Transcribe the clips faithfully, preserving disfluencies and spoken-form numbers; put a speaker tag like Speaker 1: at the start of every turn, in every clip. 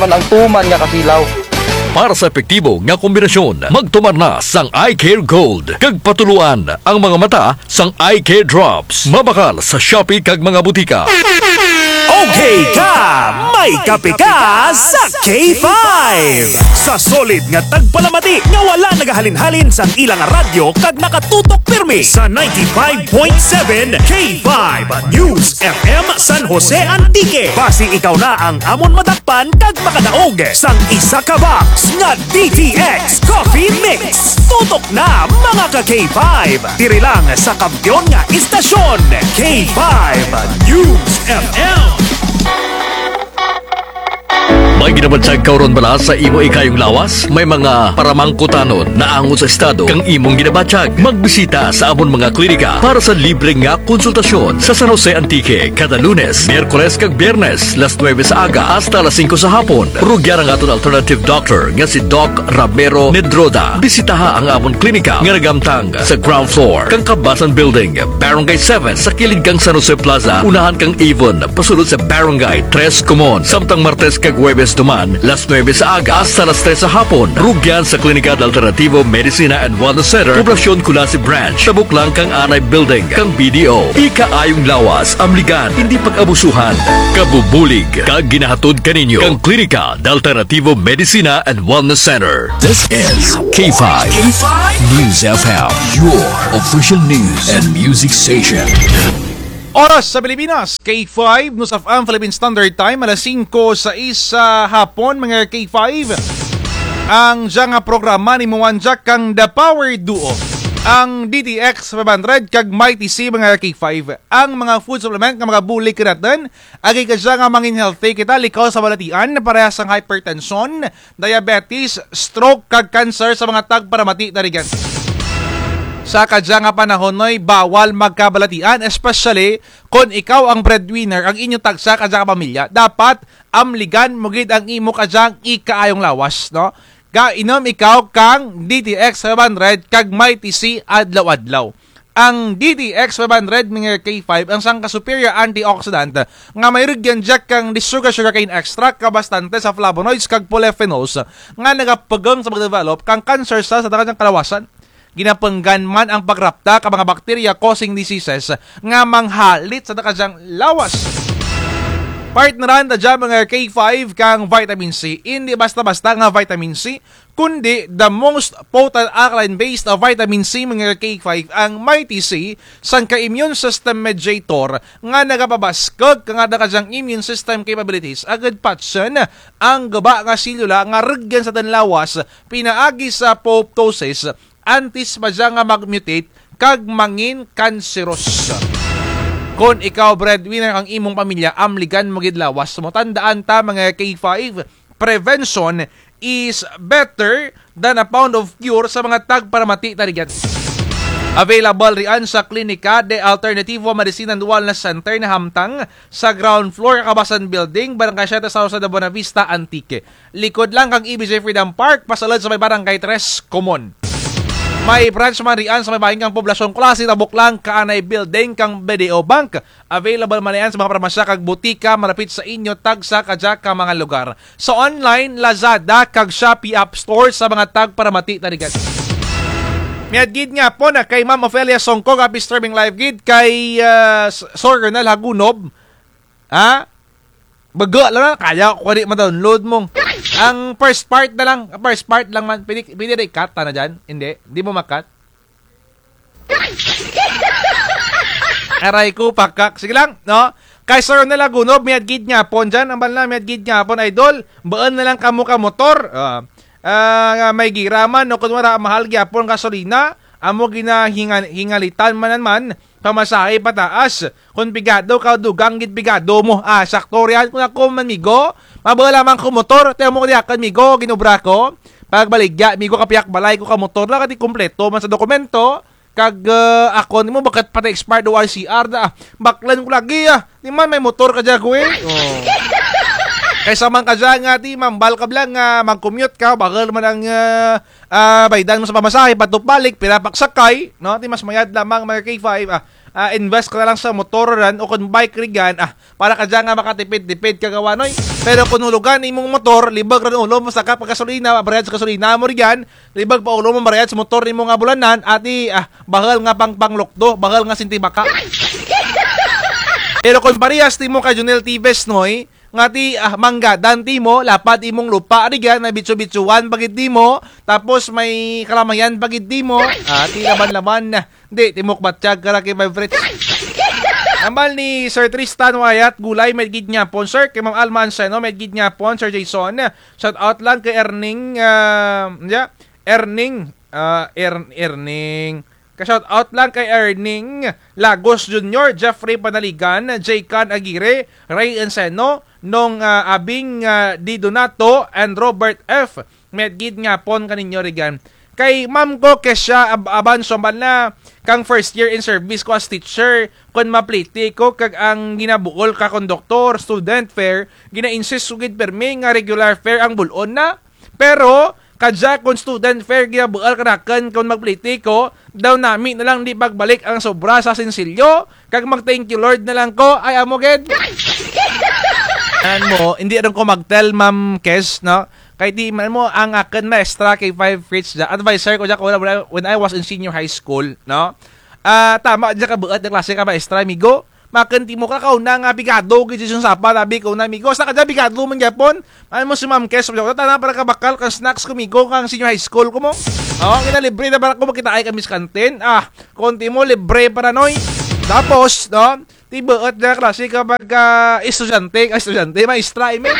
Speaker 1: man ang tuman nga kasilaw.
Speaker 2: Para sa epektibo nga kombinasyon, magtumar na sang Eye Care Gold. Kag patuluan ang mga mata sang Eye Care Drops. Mabakal sa Shopee kag mga butika.
Speaker 3: Okay ka! May kape ka sa K five! Sa solid nga tagpalamati nga wala nagahalin-halin sa ilang radyo kag nakatutok pirmi sa ninety-five point seven K five News F M San Jose Antique. Basi ikaw na ang amon madakpan kag makadaog sang isa ka box nga D T X Coffee Mix. Tutok na mga ka K five. Diri lang sa kampiyon nga istasyon K five News F M.
Speaker 2: May ginabadsag kauron bala sa imo ikayong lawas? May mga paramangkutanon na angon sa estado kang imong ginabadsag. Magbisita sa amon mga klinika para sa libre nga konsultasyon sa San Jose Antique kada Lunes, Miyerkules kag Biyernes las nueve sa aga hasta las cinco sa hapon. Rugya ang aton alternative doctor nga si Doc Ramiro Nedroda. Bisitaha ang amon klinika nga nagamtang sa ground floor kang Kabasan Building, Barangay seven sa kilid kang San Jose Plaza. Unahan kang Avon pasulod sa Barangay tres Comon. Samtang Martes kag Huwebes duman las nueve sa aga hasta las tres sa hapon. Rugyan sa Klinika de Alternativo Medicina and Wellness Center, Poblacion Kulasi Branch, tabuk lang kang Anay Building, kang B D O. Ikaayong lawas, amligan, hindi pag-abusuhan, kabubulig, kag ginahatod kaninyo, kang Klinika de Alternativo Medicina and Wellness Center.
Speaker 4: This is K five, K five News F M, your official news and music station.
Speaker 5: Oras sa Pilipinas, K five, News of Am Philippine Standard Time, alas singko sa isa hapon, mga K five. Ang dyan nga programa ni Muwanjak kang The Power Duo. Ang D T X five hundred kag Mighty C, mga K five. Ang mga food supplement nga mga bulik ka natin, agi ka dyan nga mangin healthy kita, likaw sa balatian, parehas ang hypertension, diabetes, stroke kag cancer sa mga tagparamati tarigan. Sa kadya nga panahon noy, bawal magkabalatian, especially kung ikaw ang breadwinner, ang inyong tagsa kadya ka pamilya. Dapat amligan mugid ang imo kadyang ikaayong lawas, no? Ga inom ikaw kang D T X five hundred kag Mighty C adlaw-adlaw. Ang D T X five hundred mga K five ang sang superior antioxidant nga may rugyan jack kang disugar sugarcane extract kabastante sa flavonoids kag polyphenols nga nagapagang sa pagdevelop kang cancer sa sa kanyang kalawasan. Ginapenggan man ang pagrapta ka mga bacteria causing diseases nga manghalit sa kanyang lawas. Partneran na dyan mga K five kang vitamin C. Hindi basta-basta nga vitamin C, kundi the most potent alkaline-based na vitamin C mga K five ang Mighty C sang ka-immune system mediator nga nagapabaskog ka nga na kadyang immune system capabilities agad patsen ang gaba nga silula nga rugyan sa tanlawas pinaagi sa apoptosis antis pa dyan nga mag-mutate kag mangin cancerous. Kung ikaw breadwinner ang imong pamilya, amligan mo gid lawas mo. Tandaan ta mga K five, prevention is better than a pound of cure sa mga tagparamati tarigan. Available riyan sa Klinika de Alternativo Medicina and Wellness Center na hamtang sa ground floor Kabasan Building, Barangay seven sa de Buena Vista, Antique. Likod lang kang E B J Freedom Park, pasalad sa may Barangay tres Comon. May branch man riyan sa may bahing kang Poblacion Klase, tabok lang kaanay building kang B D O Bank. Available man riyan sa mga parmasya kag butika malapit sa inyo tagsa kadya ka mga lugar. So online, Lazada kag Shopee App Store sa mga tagparamati tarigan. Miadgid nga po na kay Ma'am Ophelia Songko, happy streaming live gid kay uh, Sir Colonel Hagunob. Ha? Baga lang na, kaya ko rin ma-download mong. Ang first part na lang, first part lang man, pwede, pwede rin cut na dyan? Hindi, hindi mo makat. Aray ko, pakak. Sige lang, no? Kay Sir na Lagunob, miadgid nga po dyan. Ang banla, miadgid nga po, idol. Baan na lang kamo ka motor. Uh, uh, may giraman, no? Kung wala mahal gyapon gasolina, amo ginahingalitan manan man, pamasahe pataas. Kung bigado ka, dugang git bigado mo. Ah, saktorial ko na ko manigo. Mabala man ko motor. Tayo mo ko diakan migo, ginubra ko. Pagbaligya, migo kapiyak balay ko ka motor. Lang kati kompleto man sa dokumento. Kag uh, ako, ni mo bakit pati expired o R C R na. Baklan ko lagi ah. Di man may motor ka dyan ko eh. Oh. Kaysa man ka dyan nga, di mambal ka lang, uh, mag-commute ka, bakal man ang uh, uh, baydan mo sa pamasahe, patupalik, pinapaksakay, no? Di mas mayad lamang mga K five, ah, ah, invest ko na lang sa motor ran o kung bike rigan, ah, para ka dyan nga makatipid-tipid kagawanoy. Pero kung hulugan imong motor, libag ran ulo mo sa kapagasolina, barayad sa gasolina mo rigan, libag pa ulo mo barayad sa motor nimo nga bulanan, ati ah, bahal nga pang panglokdo, bahal nga sintibaka. Pero kung parehas ti mo ka Junel Tibes noy, nga ti ah, mangga danti mo lapad imong lupa arigan na bitsu-bitsuan bagid di mo, tapos may kalamayan bagid di mo, ah, ti laban-laban na di timok batsyag kara kay my friends. Ambal ni Sir Tristan Wayat Gulay may gid niya pon sir kay Ma'am Alma Anseno may gid niya pon Sir Jason. Shout out lang kay Erning uh, yeah, Erning uh, er, Erning ka-shout out lang kay Erning Lagos Junior, Jeffrey Panaligan, J. Can Aguirre, Ray Enceno, nung uh, Abing uh, Di Donato, and Robert F. Medgid nga pon kaninyo rigan. Kay Ma'am ko kesya ab aban sombal na kang first year in service ko as teacher, kon mapliti ko kag ang ginabuol ka konduktor, student fare, gina-insist sugid permi nga regular fare ang bulon na. Pero kadya kung student fare ginabual kanakan kung magpliti ko, daw nami na lang di pagbalik ang sobra sa sensilyo, kag mag thank you Lord na lang ko, ay amo ged. Ano mo, hindi rin ko mag-tell Ma'am Kes, no? Kaya di man mo ang akin maestra kay Five Fritz dyan. Advisor ko dyan when I was in senior high school, no? Ah, uh, tama dyan ka buat na klase ka maestra, amigo. Makanti mo ka kauna nga bigado gid sa sapa labi ko na amigo sa kadya bigado man gyapon. Ano mo si Ma'am Kes, tana para ka bakal kang snacks kumigo kang senior high school ko mo. Oh, gina libre na para ko makita ay kami sa kantin. Ah, konti mo libre para noy. Tapos, no, tibuot na klase kapag uh, estudyante, estudyante, maestra, ime.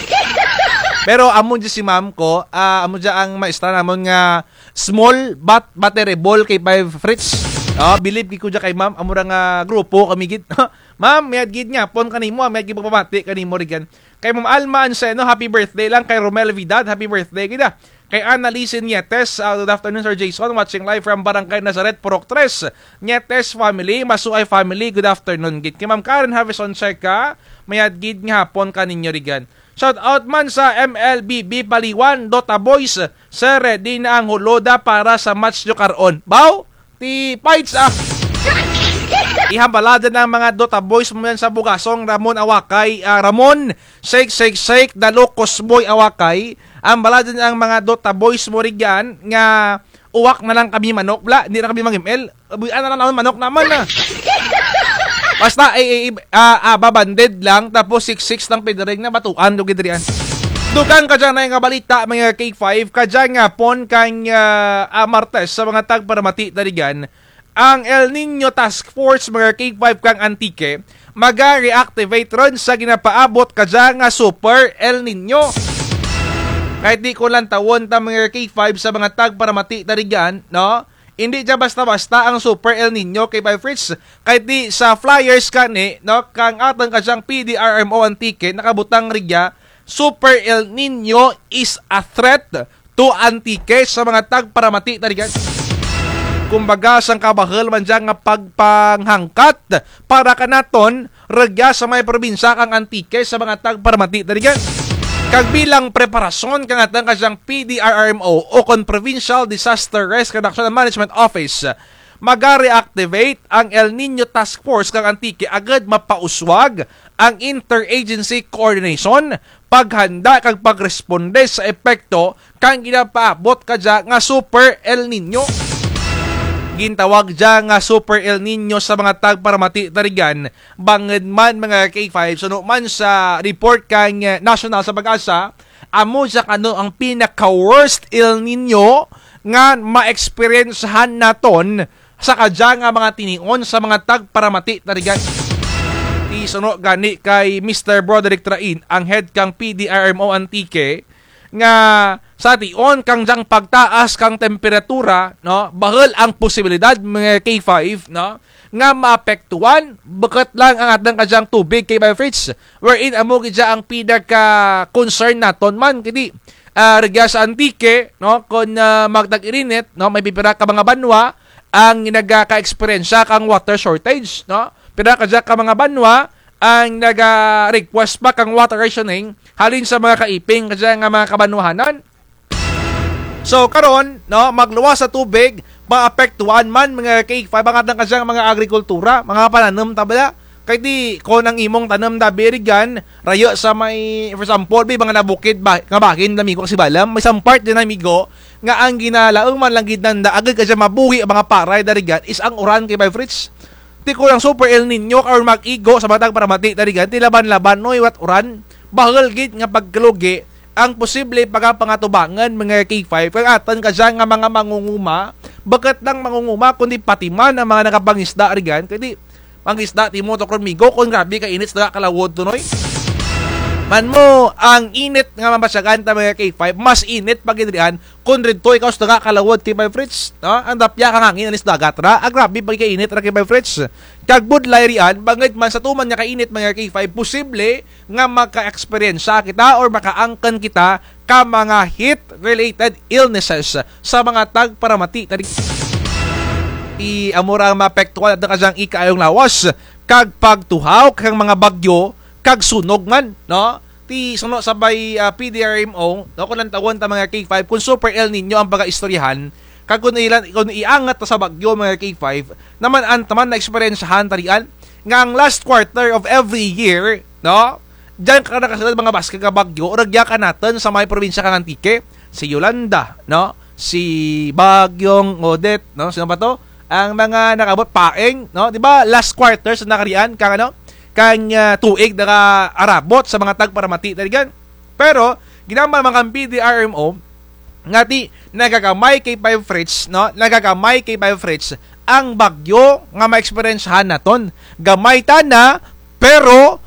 Speaker 5: Pero amo dyan si ma'am ko, uh, amo dyan ang maestra namon nga small but batterable kay Five Fritz. Oh, believe ko dyan kay ma'am, amo ra nga grupo kami gid. Ma'am, may gid nga pon kanimo, may gid pagpapati kanimo rigan. Kay Ma'am Alma Anseno, happy birthday lang kay Romel Vidad, happy birthday gida. Kay Annalise Nietes, uh, good afternoon Sir Jason, watching live from Barangay Nazaret, Purok tres. Nietes family, Masuay family, good afternoon gid. Kay Ma'am Karen Havison Checa, mayad gid nga hapon kaninyo rigan. Shout out man sa M L B B Paliwan, Dota Boys, sir, ready na ang huloda para sa match nyo karon. Baw, ti fights ah. Ihambalada ng mga Dota Boys mo yan sa Bugasong, Ramon Awakay, uh, Ramon, Shake Shake Shake, Dalo Cosboy Awakay. Ang balada ng mga Dota Boys mo rigan nga uwak na lang kami manok, bla, hindi na kami mag-M L. Buyan na lang naman manok naman na. Basta ay, ay uh, uh, babanded lang, tapos six six lang pidirig na batuan, dugid riyan. Dugang ka dyan na yung balita, mga K five, ka dyan nga pon kang uh, uh, Martes sa mga tagparamati tarigan, ang El Nino Task Force, mga K five kang Antique, mag-reactivate ron sa ginapaabot ka dyan nga Super El Nino. Kahit di ko lang tawon ta mga K five sa mga tagparamati tarigan, no? Hindi dyan basta-basta ang Super El Nino kay Five Fritz. Kahit di sa flyers ka ni, no? Kang atang ka dyang P D R M O Antique, nakabutang rigya, Super El Nino is a threat to Antique sa mga tagparamati tarigan. Kumbaga sang kabahal man dyan nga pagpanghangkat para kanaton regya sa may probinsya kang Antique sa mga tagparamati tarigan. Kag bilang preparasyon kang atang kasyang P D R M O o kon Provincial Disaster Risk Reduction and Management Office, mag-reactivate ang El Nino Task Force kang Antique agad mapauswag ang interagency coordination, paghanda kag pagresponde sa epekto kang ginapaabot kadya nga Super El Nino. Gintawag dyan nga Super El Nino sa mga tagparamati tarigan, banged man mga K five, suno man sa report kang national sa Pag-asa, amo sa kano ang pinaka-worst El Nino nga ma-experiencehan naton sa kadya nga mga tinion sa mga tagparamati tarigan. Isuno gani kay Mister Broderick Train, ang head kang P D R M O Antique, nga sa tion kang jang pagtaas kang temperatura, no, bahal ang posibilidad mga K five, no, nga maapektuhan bakat lang ang atang kadyang tubig kay Five Fritz, wherein amo gidya ang pida ka concern naton man kiti uh, regya sa Antique, no, kon uh, magtag-irinit, no, may pipira ka mga banwa ang nagaka-experience kang water shortage, no, pira kadya ka mga banwa ang naga-request pa kang water rationing halin sa mga kaiping kasi nga mga kabanuhanan. So karon, no, magluwas sa tubig, paapektuhan man mga K five ang atang kasyang mga agrikultura, mga pananom tabala. Kay di ko nang imong tanam da berigan rayo sa may for example may mga nabukid ba nga bakin nami ko kasi balam may some part din amigo nga ang ginalaong man lang gid nanda agad ka siya mabuhi ang mga paray darigan is ang uran kay by Fritz. Ti ko lang super El Nino or mag-igo sa matag para mati darigan ti laban-laban noy wat uran bahal gid nga pagkalugi ang posible pagapangatubangan mga K five kag atan ka siya nga mga mangunguma bakat nang mangunguma kundi pati man ang mga nakapangisda arigan kay ang isda timo to kromigo kung grabe ka init sa kalawod tunoy. Man mo ang init nga mabasyagan ta mga K five mas init pag idrian kun didto ikaw sa kalawod kay by Fritz, no? Ang dapya ka ngangin anis dagat ra, ang grabe pag kainit ra kay by Fritz. Kag budlay rian bangit man sa tuman nya kainit mga K five posible nga maka-experience kita or makaangkan kita ka mga heat related illnesses sa mga tagparamati tadi i amura mapektuhan at nakasang ikaayong lawas kag pagtuhaw kag mga bagyo kag sunog man no ti suno sabay uh, P D R M O no kun tawon ta mga K five kung super El Nino ang pagaistoryahan kag kun ilan kun iangat ta sa bagyo mga K five naman an taman na eksperyensahan tarian nga ang last quarter of every year no diyan ka nakasunod mga basket ka bagyo o nagya ka natin sa may probinsya kang Antique si Yolanda no si Bagyong Odette no sino ba to ang mga nakabot paeng, no? 'Di ba? Last quarter sa nakarian kang ano? Kang uh, tuig naka arabot sa mga tagparamati daligan. Pero ginama mga P D R M O ngati nagagamay kay Five Fritz, no? Nagagamay kay Five Fritz ang bagyo nga ma-experiencehan naton. Gamay ta na pero